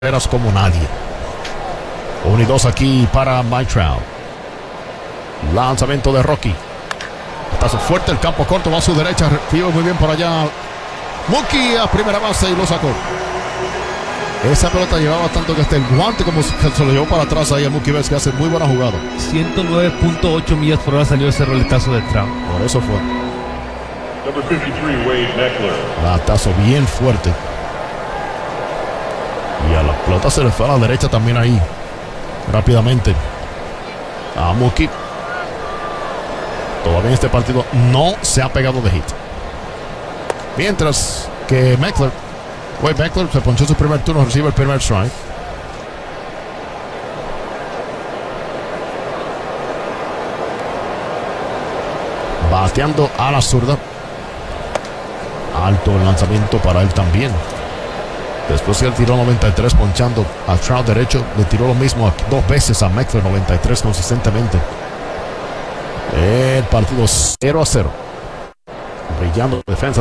Eras como nadie. 1 y 2 aquí para Mike Trout. Lanzamiento de Rocky. Está fuerte el campo corto, va a su derecha. Recibe muy bien por allá Mookie a primera base y lo sacó. Esa pelota llevaba tanto que hasta el guante como se lo llevó para atrás ahí a Mookie Betts, que hace muy buena jugada. 109.8 millas por hora salió ese roletazo de Trout. Por eso fue. Number 53, Wade Meckler. Batazo bien fuerte. Y a la pelota se le fue a la derecha también ahí. Rápidamente. A Mookie. Todavía en este partido no se ha pegado de hit. Mientras que Wade Meckler se ponchó su primer turno, recibe el primer strike. Bateando a la zurda. Alto el lanzamiento para él también. Después que él tiró 93 ponchando al Trout derecho, le tiró lo mismo 2 veces a Meckler, 93 consistentemente. El partido 0-0. Brillando defensa